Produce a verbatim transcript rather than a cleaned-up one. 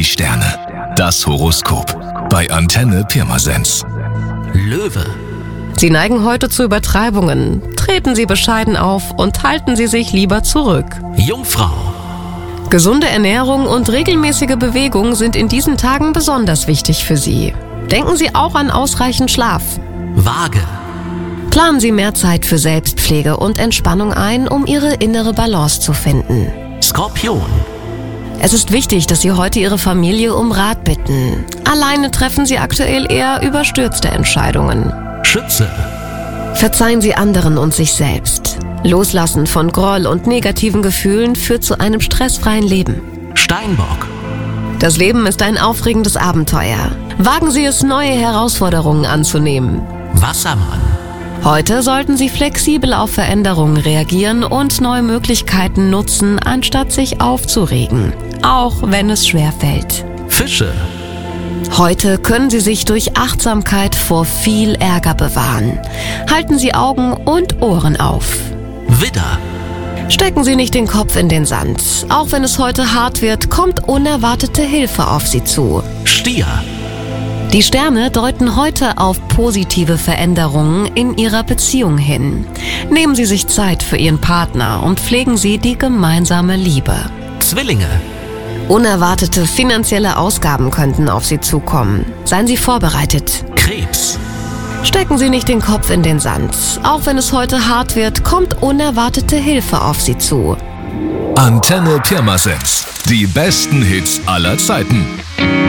Die Sterne. Das Horoskop. Bei Antenne Pirmasens. Löwe. Sie neigen heute zu Übertreibungen. Treten Sie bescheiden auf und halten Sie sich lieber zurück. Jungfrau. Gesunde Ernährung und regelmäßige Bewegung sind in diesen Tagen besonders wichtig für Sie. Denken Sie auch an ausreichend Schlaf. Waage. Planen Sie mehr Zeit für Selbstpflege und Entspannung ein, um Ihre innere Balance zu finden. Skorpion. Es ist wichtig, dass Sie heute Ihre Familie um Rat bitten. Alleine treffen Sie aktuell eher überstürzte Entscheidungen. Schütze. Verzeihen Sie anderen und sich selbst. Loslassen von Groll und negativen Gefühlen führt zu einem stressfreien Leben. Steinbock. Das Leben ist ein aufregendes Abenteuer. Wagen Sie es, neue Herausforderungen anzunehmen. Wassermann. Heute sollten Sie flexibel auf Veränderungen reagieren und neue Möglichkeiten nutzen, anstatt sich aufzuregen, auch wenn es schwerfällt. Fische. Heute können Sie sich durch Achtsamkeit vor viel Ärger bewahren. Halten Sie Augen und Ohren auf. Widder. Stecken Sie nicht den Kopf in den Sand. Auch wenn es heute hart wird, kommt unerwartete Hilfe auf Sie zu. Stier. Die Sterne deuten heute auf positive Veränderungen in Ihrer Beziehung hin. Nehmen Sie sich Zeit für Ihren Partner und pflegen Sie die gemeinsame Liebe. Zwillinge. Unerwartete finanzielle Ausgaben könnten auf Sie zukommen. Seien Sie vorbereitet. Krebs. Stecken Sie nicht den Kopf in den Sand. Auch wenn es heute hart wird, kommt unerwartete Hilfe auf Sie zu. Antenne Pirmasens. Die besten Hits aller Zeiten.